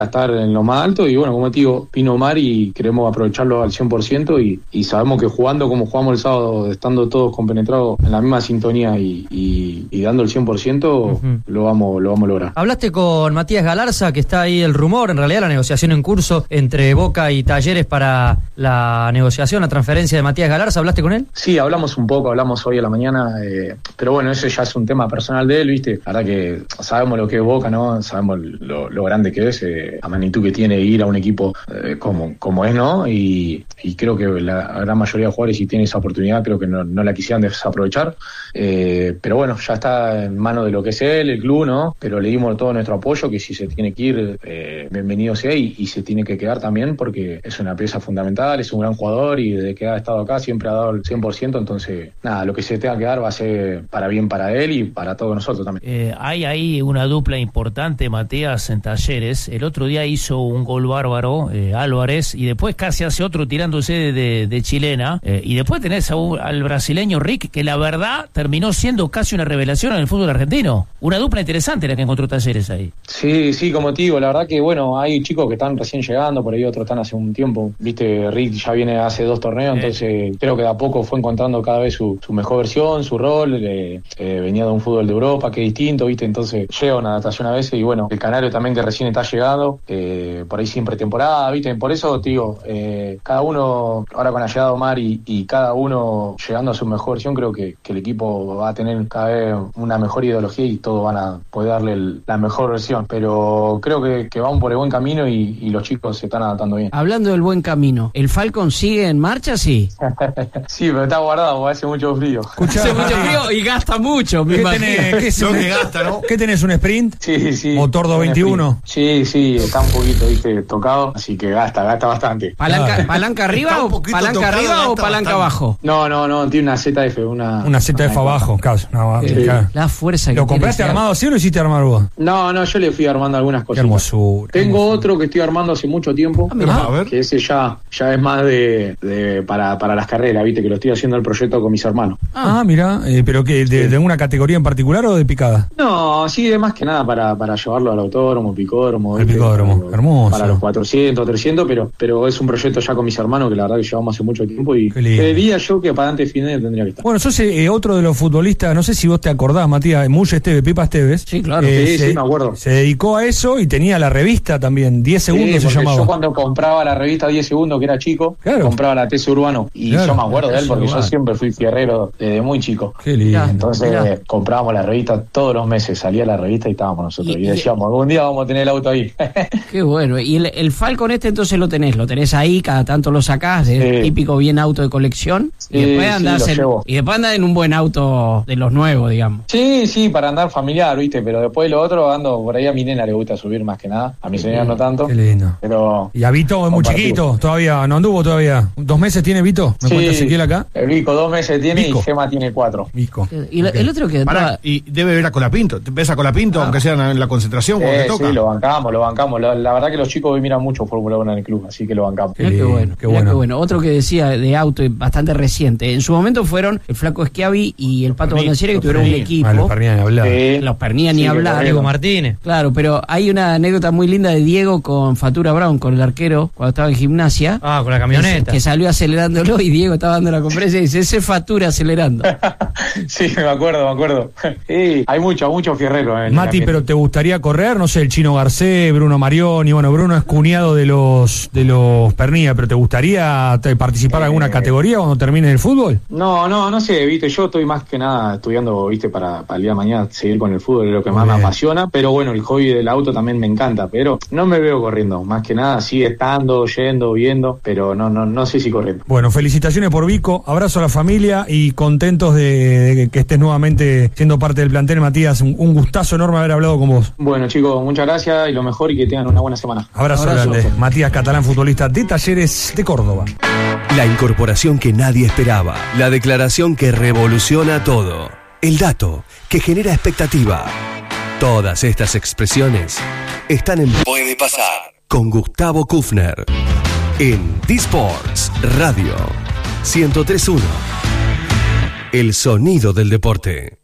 estar en lo más alto y bueno, como te digo, vino Omar y queremos aprovecharlo al 100% y sabemos que jugando como jugamos el sábado, estando todos compenetrados en la misma sintonía y dando el 100%, lo vamos a lograr. Hablaste con Matías Galarza, que está ahí el rumor, en realidad la negociación en curso entre Boca y Talleres para la negociación, la transferencia de Matías Galarza. ¿Hablaste con él? Sí, hablamos un poco, hablamos hoy a la mañana, pero bueno, ese ya es un tema personal de él, ¿viste? La verdad que sabemos lo que es Boca, ¿no? Sabemos lo grande que es, la magnitud que tiene ir a un equipo como es, ¿no? Y creo que la gran mayoría de jugadores, si tienen esa oportunidad, creo que no la quisieran desaprovechar. Pero bueno, ya está en manos de lo que es él, el club, ¿no? Pero le dimos todo nuestro apoyo, que si se tiene que ir, bienvenido sea, y se tiene que quedar también, porque es una pieza fundamental, es un gran jugador y desde que ha estado acá siempre ha dado el 100%, entonces nada, lo que se tenga que dar va a ser para bien para él y para todos nosotros también. Hay ahí una dupla importante, Matías, en Talleres. El otro día hizo un gol bárbaro, Álvarez, y después casi hace otro tirándose de chilena, y después tenés al brasileño Rick, que la verdad terminó siendo casi una revelación en el fútbol argentino. Una dupla interesante la que encontró Talleres ahí. Sí, como te digo, la verdad que bueno, hay chicos que están recién llegando, por ahí otros están hace un tiempo, viste, Rick ya viene hace 2 torneos, entonces creo que de a poco fue encontrando cada vez su mejor versión, su rol, venía de un fútbol de Europa que es distinto, viste, entonces llega una adaptación a veces y bueno, el Canario también que recién está llegando, por ahí sin pretemporada, viste, por eso te digo, cada uno, ahora con la llegada de Omar y cada uno llegando a su mejor versión, creo que el equipo va a tener cada vez una mejor ideología y todos van a poder darle la mejor versión, pero creo que vamos por el buen camino y los chicos se están adaptando bien. Hablando del buen camino, ¿el Falcon sigue en marcha? Sí. Sí, pero está guardado, hace mucho frío. Hace mucho frío y gasta mucho, me imagino. ¿Qué es lo que gasta, no? ¿Qué tenés, un sprint? Sí. ¿Motor 221? Sí, está un poquito, viste, tocado, así que gasta bastante. ¿Palanca arriba o palanca abajo? No, tiene una ZF, una ZF abajo, caso. La fuerza que ¿Lo compraste armado así o lo hiciste armar vos? No, yo le fui armando algunas cosas. Qué hermosura. Tengo otro que estoy armando hace mucho tiempo, A ver. que ese ya es más para las carreras, viste, que lo estoy haciendo el proyecto con mis hermanos. Mira, pero que de una categoría en particular o de picada? No, sí, de más que nada para llevarlo al autódromo, picódromo. El picódromo, hermoso. Para los 400, 300, pero es un proyecto ya con mis hermanos que la verdad que llevamos hace mucho tiempo y diría yo que para antes de fin de tendría que estar. Bueno, sos otro de los futbolistas, no sé si vos te acordás, Matías, Pipa Esteves. Sí, claro. Sí, me acuerdo. Se dedicó a eso y tenía la revista también, 10 segundos se llamaba. Yo cuando compraba la revista 10 segundos, que era chico, compraba la TC Urbano y yo me acuerdo de él porque yo siempre fui fierrero desde muy chico. Qué lindo. Entonces comprábamos la revista todos los meses, salía la revista y estábamos nosotros y decíamos, algún día vamos a tener el auto ahí. Qué bueno. Y el Falcon entonces lo tenés ahí, cada tanto lo sacás, es típico bien auto de colección, y después andás en un buen auto de los nuevos, digamos. Sí, para andar familiar, viste, pero después lo otro ando por ahí, a mi nena le gusta subir más que nada, a mi señora no tanto. Qué lindo. Pero y a Vito es muy chiquito, todavía no anduvo todavía. 2 meses tiene Vito, me cuenta Ezequiel acá. El Vico 2 meses tiene y Gema tiene 4. Vico. Y el otro que y debe ver a Colapinto, ves a Colapinto aunque sea en la concentración cuando te toca. Sí, lo bancamos. La verdad que los chicos hoy miran mucho Fórmula 1 en el club, así que lo bancamos. Qué bueno. Otro que decía de auto bastante reciente. En su momento fueron el Flaco Schiavi y el Pato Bondancieri, que tuvieron un equipo. Los Pernía ni hablar. Los Pernía ni hablar. Diego Martínez. Claro, pero hay una anécdota muy linda de Diego con Fatura Brown, con el arquero, cuando estaba en Gimnasia. Con la camioneta. Que salió acelerándolo y Diego estaba dando la conferencia y dice, ese Fatura acelerando. Sí, me acuerdo. Sí, hay mucho fierrero. Mati, pero ¿te gustaría correr? No sé, el Chino Garcés, Bruno Marioni. Bueno, Bruno es cuñado de los Pernía, pero ¿te gustaría participar en alguna categoría cuando termines el fútbol? No sé, viste, yo estoy más que nada estudiando, viste, para el día de mañana seguir con el fútbol, es lo que más me apasiona, pero bueno, el hobby del auto también me encanta, pero no me veo corriendo, más que nada sigue estando, yendo, viendo, pero no sé si corriendo. Bueno, felicitaciones por Vico, abrazo a la familia y contentos de que estés nuevamente siendo parte del plantel, Matías, un gustazo enorme haber hablado con vos. Bueno, chicos, muchas gracias y lo mejor y que tengan una buena semana. Abrazo grande. Matías Catalán, futbolista de Talleres de Córdoba. La incorporación que nadie esperaba, la declaración que revoluciona todo, el dato que genera expectativa. Todas estas expresiones están en Puede Pasar con Gustavo Kufner en D-Sports Radio 103.1. El sonido del deporte.